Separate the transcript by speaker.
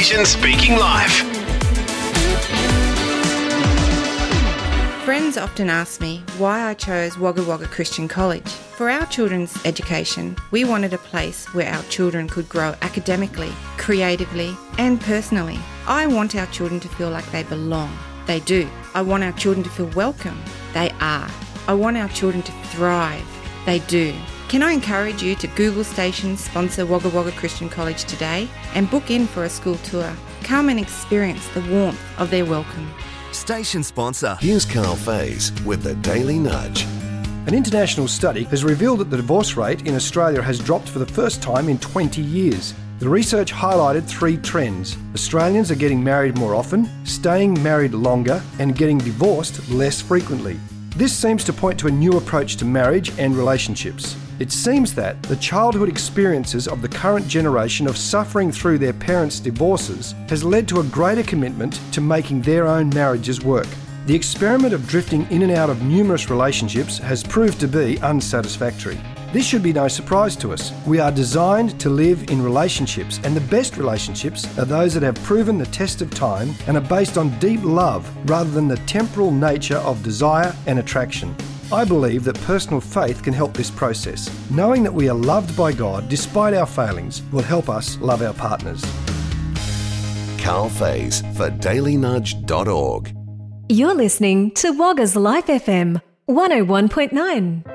Speaker 1: Station Speaking Life.
Speaker 2: Friends often ask me why I chose Wagga Wagga Christian College. For our children's education, we wanted a place where our children could grow academically, creatively, and personally. I want our children to feel like they belong. They do. I want our children to feel welcome. They are. I want our children to thrive. They do. Can I encourage you to Google Stations sponsor Wagga Wagga Christian College today and book in for a school tour? Come and experience the warmth of their welcome.
Speaker 3: Station sponsor. Here's Carl Faze with the Daily Nudge.
Speaker 4: An international study has revealed that the divorce rate in Australia has dropped for the first time in 20 years. The research highlighted 3 trends. Australians are getting married more often, staying married longer, and getting divorced less frequently. This seems to point to a new approach to marriage and relationships. It seems that the childhood experiences of the current generation of suffering through their parents' divorces has led to a greater commitment to making their own marriages work. The experiment of drifting in and out of numerous relationships has proved to be unsatisfactory. This should be no surprise to us. We are designed to live in relationships, and the best relationships are those that have proven the test of time and are based on deep love rather than the temporal nature of desire and attraction. I believe that personal faith can help this process. Knowing that we are loved by God despite our failings will help us love our partners.
Speaker 3: Carl Faze for dailynudge.org.
Speaker 5: You're listening to Wagga's Life FM 101.9.